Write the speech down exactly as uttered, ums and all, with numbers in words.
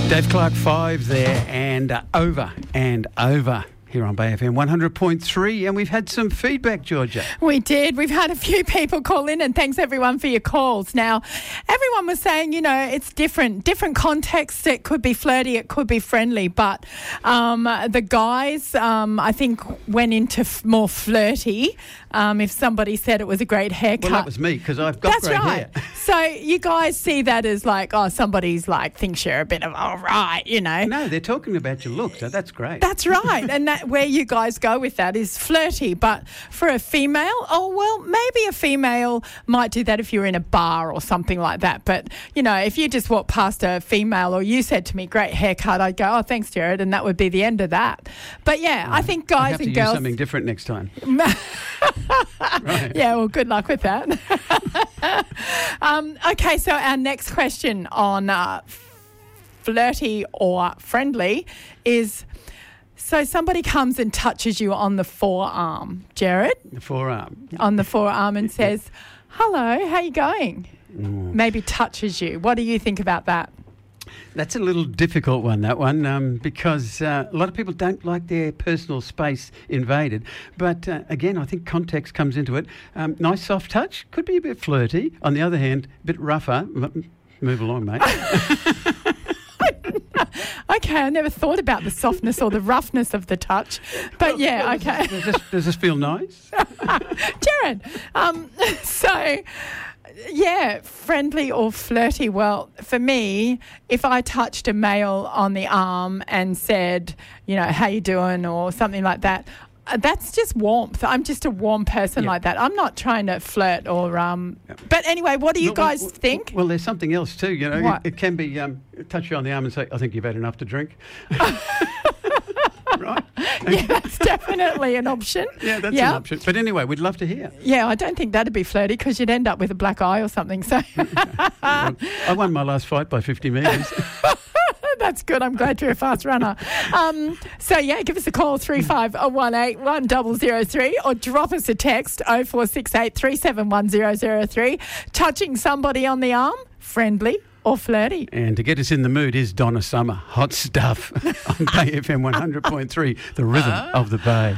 Dave Clark five there and uh, over and over here on Bay F M one hundred point three, and we've had some feedback, Georgia. We did. We've had a few people call in, and thanks everyone for your calls. Now, everyone was saying, you know, it's different, different contexts. It could be flirty, it could be friendly, but um, the guys, um, I think, went into f- more flirty. Um, if somebody said it was a great haircut. Well, that was me, because I've got That's great right. hair. So you guys see that as like, oh, somebody's like, thinks you're a bit of, all right, you know. No, they're talking about your look, so that's great. That's right. And that where you guys go with that is flirty. But for a female, oh, well, maybe a female might do that if you're in a bar or something like that. But, you know, if you just walk past a female or you said to me, great haircut, I'd go, oh, thanks, Jared, and that would be the end of that. But, yeah, right. I think guys I have and to girls... use something different next time. Right. Yeah, well, good luck with that. um, okay, so our next question on uh, flirty or friendly is... So somebody comes and touches you on the forearm, Jared. The forearm. On the forearm and says, hello, how you going? Ooh. Maybe touches you. What do you think about that? That's a little difficult one, that one, um, because uh, a lot of people don't like their personal space invaded. But, uh, again, I think context comes into it. Um, nice soft touch, could be a bit flirty. On the other hand, a bit rougher. M- move along, mate. Okay, I never thought about the softness or the roughness of the touch. But, well, yeah, well, okay. Does this, does this feel nice? Jared, um, so... Yeah, friendly or flirty. Well, for me, if I touched a male on the arm and said, you know, how you doing or something like that, uh, that's just warmth. I'm just a warm person yeah. like that. I'm not trying to flirt or... Um, yeah. But anyway, what do you no, guys well, think? Well, there's something else too, you know. What? It, it can be um, touch you on the arm and say, I think you've had enough to drink. Right? Yeah, that's definitely an option. Yeah, that's yeah. an option. But anyway, we'd love to hear. Yeah, I don't think that'd be flirty because you'd end up with a black eye or something. So I won my last fight by fifty metres. That's good. I'm glad you're a fast runner. Um, so, yeah, give us a call, three five one eight one zero zero three, or drop us a text, oh four six eight three seven one zero zero three. Touching somebody on the arm, friendly or flirty. And to get us in the mood is Donna Summer. Hot stuff on Bay F M one hundred point three, the rhythm uh. of the Bay.